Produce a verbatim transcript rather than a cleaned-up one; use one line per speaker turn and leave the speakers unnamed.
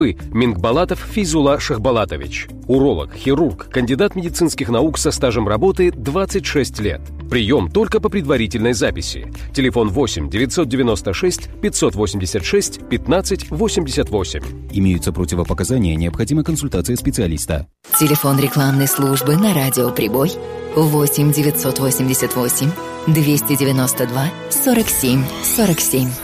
Мингбалатов Фейзула Шахбалатович. Уролог, хирург, кандидат медицинских наук со стажем работы двадцать шесть лет. Прием только по предварительной записи. Телефон восемь девятьсот девяносто шесть пятьсот восемьдесят шесть пятнадцать восемьдесят восемь.
Имеются противопоказания, необходима консультация специалиста.
Телефон рекламной службы на радио «Прибой» восемь девятьсот восемьдесят восемь двести девяносто два сорок семь сорок семь.